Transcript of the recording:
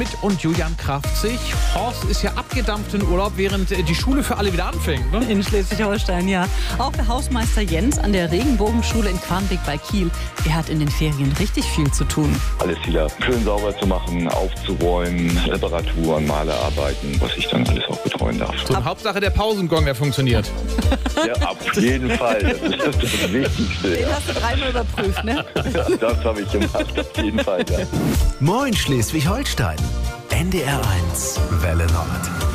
Und Julian Kraftzig. Horst ist ja abgedampft in Urlaub, während die Schule für alle wieder anfängt. Ne? In Schleswig-Holstein, ja. Auch der Hausmeister Jens an der Regenbogenschule in Quarnbeek bei Kiel. Der hat in den Ferien richtig viel zu tun. Alles wieder schön sauber zu machen, aufzuräumen, Reparaturen, Malerarbeiten, was ich dann alles auch betreuen darf. So, Hauptsache der Pausengong, der funktioniert. Ja, auf jeden Fall. Das ist das Wichtigste. Den Ja. hast du dreimal überprüft, ne? Ja, das habe ich gemacht, auf jeden Fall. Ja. Moin Schleswig-Holstein. NDR 1 Welle Nord.